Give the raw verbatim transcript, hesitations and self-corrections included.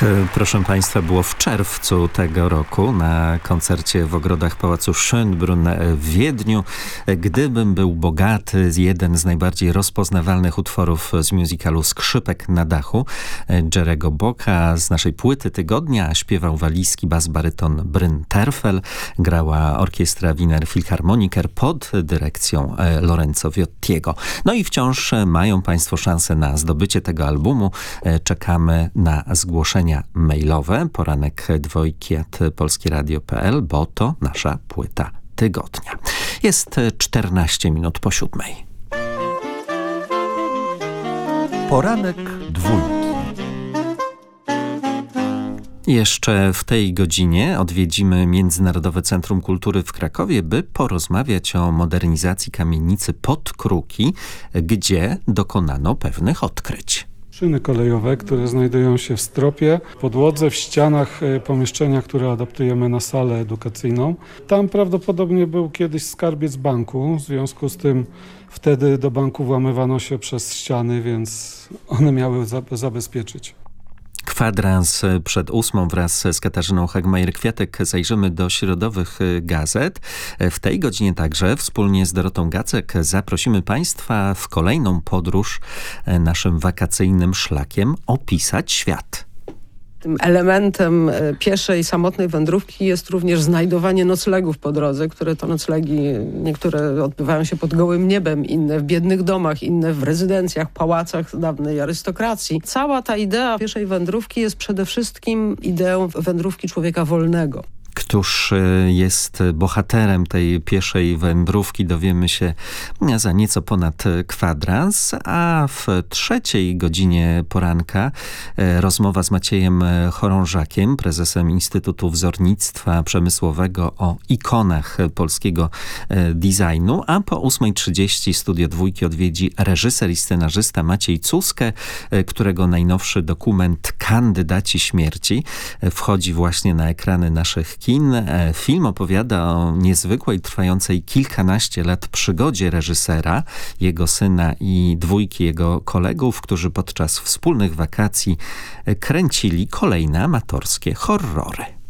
Tak, proszę Państwa, było w czerwcu tego roku na koncercie w ogrodach Pałacu Schönbrunn w Wiedniu. Gdybym był bogaty, jeden z najbardziej rozpoznawalnych utworów z musicalu Skrzypek na dachu Jerry'ego Bocka z naszej płyty tygodnia. Śpiewał walijski bas-baryton Bryn Terfel. Grała orkiestra Wiener Philharmoniker pod dyrekcją Lorenzo Viottiego. No i wciąż mają Państwo szansę na zdobycie tego albumu. Czekamy na zgłoszenia mailowe. Poranek dwojki at polskieradio kropka pe el, bo to nasza płyta tygodnia. Jest czternaście minut po siódmej. Poranek dwójki. Jeszcze w tej godzinie odwiedzimy Międzynarodowe Centrum Kultury w Krakowie, by porozmawiać o modernizacji kamienicy Podkruki, gdzie dokonano pewnych odkryć. Szyny kolejowe, które znajdują się w stropie, podłodze, w ścianach pomieszczenia, które adaptujemy na salę edukacyjną. Tam prawdopodobnie był kiedyś skarbiec banku, w związku z tym wtedy do banku włamywano się przez ściany, więc one miały zabezpieczyć. Kwadrans przed ósmą wraz z Katarzyną Hagmajer-Kwiatek zajrzymy do środowych gazet. W tej godzinie także wspólnie z Dorotą Gacek zaprosimy Państwa w kolejną podróż naszym wakacyjnym szlakiem Opisać świat. Tym elementem pieszej, samotnej wędrówki jest również znajdowanie noclegów po drodze, które to noclegi, niektóre odbywają się pod gołym niebem, inne w biednych domach, inne w rezydencjach, pałacach dawnej arystokracji. Cała ta idea pieszej wędrówki jest przede wszystkim ideą wędrówki człowieka wolnego. Któż jest bohaterem tej pieszej wędrówki, dowiemy się za nieco ponad kwadrans, a w trzeciej godzinie poranka rozmowa z Maciejem Chorążakiem, prezesem Instytutu Wzornictwa Przemysłowego, o ikonach polskiego designu, a po ósmej trzydzieści Studio Dwójki odwiedzi reżyser i scenarzysta Maciej Cuskę, którego najnowszy dokument Kandydaci śmierci wchodzi właśnie na ekrany naszych kin. Film opowiada o niezwykłej, trwającej kilkanaście lat przygodzie reżysera, jego syna i dwójki jego kolegów, którzy podczas wspólnych wakacji kręcili kolejne amatorskie horrory.